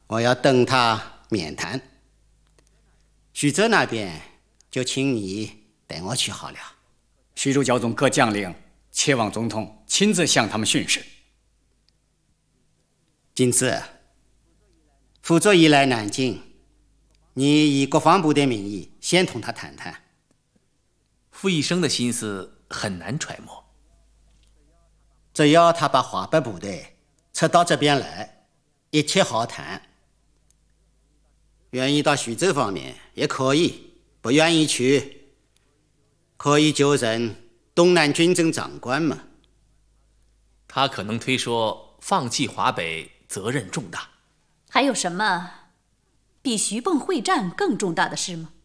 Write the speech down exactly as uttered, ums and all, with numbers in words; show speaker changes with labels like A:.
A: 我要等他面谈。徐州那边就请你带我去好了。
B: 徐州教宗各将领切望总统亲自向他们训示。
A: 今次傅作义来南京，你以国防部的名义先同他谈谈。
C: 傅医生的心思很难揣摩，
A: 只要他把华北部队撤到这边来，一切好谈。愿意到徐州方面也可以，不愿意去，可以就任东南军政长官嘛。
C: 他可能推说放弃华北责任重大。
D: 还有什么比徐蚌会战更重大的事吗？